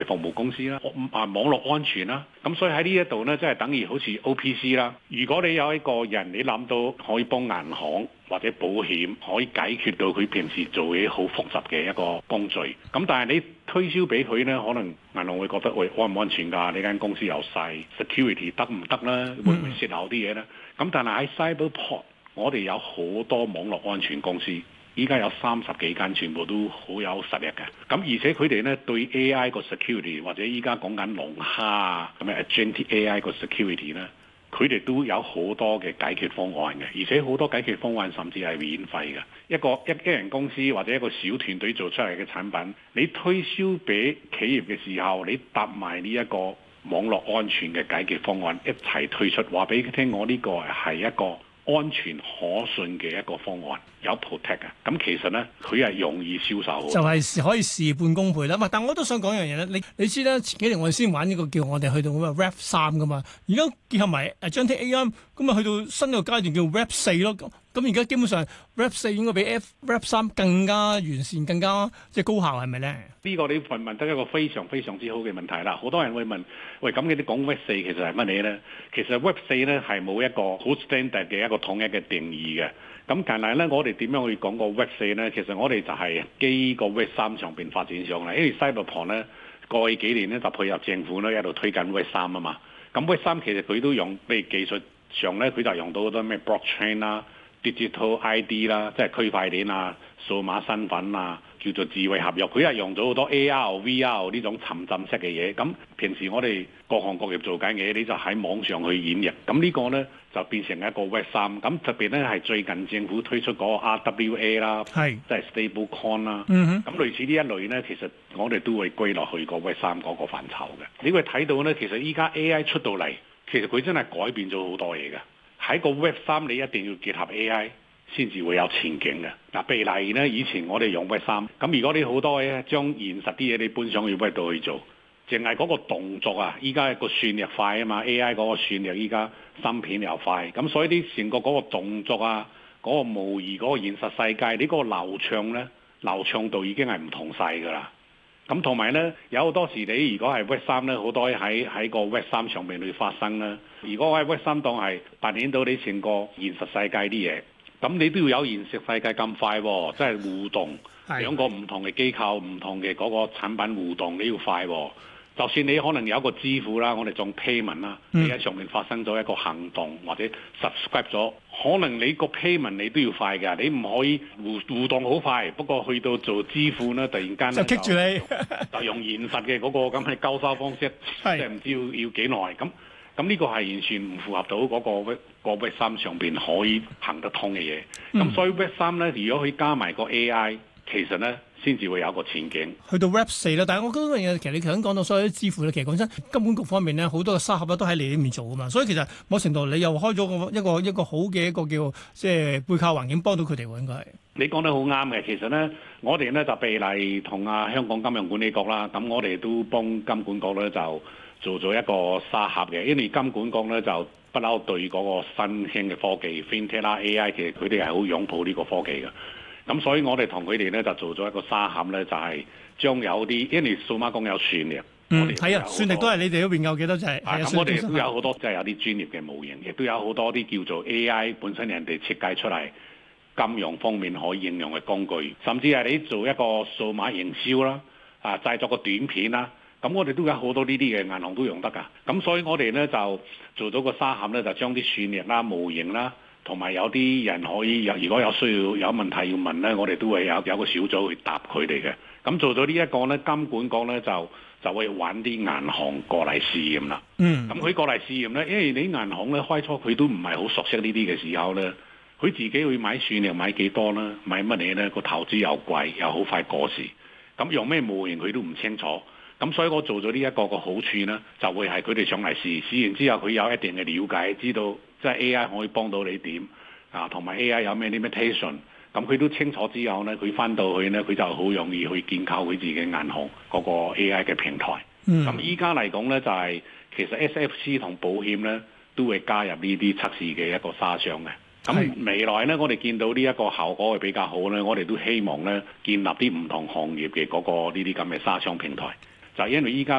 服務公司啦，網絡安全啦，咁所以喺呢一度呢，即係等於好似 OPC 啦。如果你有一個人，你諗到可以幫銀行或者保險可以解決到佢平時做嘢好複雜嘅一個工序，咁但係你推銷俾佢呢，可能銀行會覺得喂，安唔安全㗎？你間公司又細 ，security 得唔得呢？會唔會泄漏啲嘢呢？咁但係喺 Cyberport，我哋有好多網絡安全公司。依家有30幾間，全部都好有實力嘅。咁而且佢哋咧對 AI 個 security 或者依家講緊龍蝦啊咁嘅 agentic AI 個 security 咧，佢哋都有好多嘅解決方案嘅。而且好多解決方案甚至係免費嘅。一人公司或者一個小團隊做出嚟嘅產品，你推銷俾企業嘅時候，你搭埋呢一個網絡安全嘅解決方案一齊推出，話俾佢聽，我呢個係一個安全可信嘅一個方案，有 protect 嘅，咁其實咧佢係容易銷售， 就係可以事半功倍啦。但我都想講一樣嘢咧，你知啦，前幾年我哋先玩呢個叫我哋去到咁嘅 Web 3噶嘛，而家結合埋Agentic AI，咁啊去到新嘅階段叫 Web 4咯。咁而家基本上 Web 4應該比 Web 3更加完善，更加即係高效，係咪咧？呢個你問得一個非常非常之好嘅問題啦。好多人會問，喂，咁你哋講 Web 4其實係乜嘢咧？其實 Web 4咧係冇一個好 standard 嘅一個統一嘅定義嘅。咁但係咧，我哋點樣去講個 Web 4咧？其實我哋就係基個 Web 3上邊發展上嚟，因為 Cyberport 咧過去幾年咧就配合政府咧一路推緊 Web 3啊嘛。咁 Web 3其實佢都用，譬如技術上咧，佢就用到好多咩 blockchain 啦、digital ID 啦，即係區塊鏈啊、數碼身份啊，叫做智慧合約。佢係用咗好多 AR、VR 呢種沉浸式嘅嘢。咁平時我哋各行各業做緊嘅嘢，你就喺網上去演繹。咁呢個咧就變成一個 Web 3。咁特別咧係最近政府推出嗰個 RWA 啦，即係 stable coin 啦。咁類似呢一類咧，其實我哋都會歸落去個 Web 3嗰個範疇嘅。你會睇到咧，其實依家 AI 出到嚟，其實佢真係改變咗好多嘢嘅。喺個 Web 3你一定要結合 AI 先至會有前景嘅。嗱，譬如例如咧，以前我哋用 Web 3，咁如果你好多嘢將現實啲嘢你搬上去 Web 度去做，淨係嗰個動作啊，依家個算力快啊嘛 ，AI 嗰個算力依家芯片又快，咁所以啲成個嗰個動作啊，嗰個模擬嗰個現實世界，你嗰個流暢咧，流暢度已經係唔同晒㗎啦。咁同埋咧，有好多時你如果係 Web 3咧，好多喺個 Web 3上面去發生啦。如果喺 Web 3當係扮演到你成個現實世界啲嘢，咁你都要有現實世界咁快喎，即係互動兩個唔同嘅機構、唔同嘅嗰個產品互動，你要快喎。就算你可能有一個支付啦，我哋仲 payment 啦，你喺上面發生咗一個行動或者 subscribe 咗，可能你個 payment 你都要快㗎，你唔可以互動好快，不過去到做支付咧，突然間就棘住你， 就用現實嘅嗰個咁嘅交收方式，即係唔知要幾耐咁呢個係完全唔符合到嗰個 Web 3上邊可以行得通嘅嘢。咁所以 Web 3咧，如果佢加埋個 AI，其實咧先至會有個前景。 去到 Web 4啦，但係我覺得樣嘢，其實你頭先講到所有啲支付咧，其實講真，金管局方面咧，好多嘅沙盒咧都喺你呢邊做啊嘛。所以其實某程度你又開咗一個好嘅一個叫即係背靠環境，幫到佢哋喎，應該係。你講得好啱嘅，其實咧，我哋咧就譬如同香港金融管理局啦，咁我哋都幫金管局咧就做咗一個沙盒嘅，因為金管局咧就不嬲對嗰個新興嘅科技 FinTech 啦 AI，其實佢哋係好擁抱呢個科技嘅。咁所以我哋同佢哋咧就做咗一個沙盒咧，就係將有啲，因為數碼港有算力， 係啊，算力都係你哋嗰邊有幾多隻？ 咁我哋都有好多，即係有啲專業嘅模型，亦都有好多啲叫做 AI 本身人哋設計出嚟金融方面可以應用嘅工具，甚至係你做一個數碼營銷啦，製作個短片啦。咁我哋都有好多呢啲嘅銀行都用得㗎，咁所以我哋咧就做咗個沙盒咧，就將啲算力啦、模型啦，同埋有啲人可以如果有需要有問題要問咧，我哋都會有個小組去答佢哋嘅。咁做咗呢一個咧，金管局咧就會揾啲銀行過嚟試驗啦。咁佢過嚟試驗咧，因為你銀行咧開初佢都唔係好熟悉呢啲嘅時候咧，佢自己會買算力買幾多啦，買乜嘢咧，個投資又貴又好快過時，咁用咩模型佢都唔清楚。咁所以我做咗呢一個好處呢，就會係佢哋上嚟試完之後，佢有一定嘅了解，知道即係 AI 可以幫到你點同埋 AI 有咩 limitation，咁佢都清楚之後呢，佢翻到去呢，佢就好容易去建構佢自己銀行嗰個 AI 嘅平台。咁依家嚟講呢，就係其實 SFC 同保險呢都會加入呢啲測試嘅一個沙箱嘅。咁未來呢，我哋見到呢一個效果會比較好呢，我哋都希望呢建立啲唔同行業嘅嗰個呢啲咁嘅沙箱平台。 就係因為依家